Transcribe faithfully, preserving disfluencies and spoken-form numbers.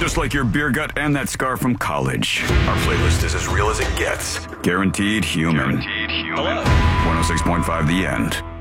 Just like your beer gut and that scar from college. Our playlist is as real as it gets. Guaranteed human. Guaranteed human. one oh six point five The End.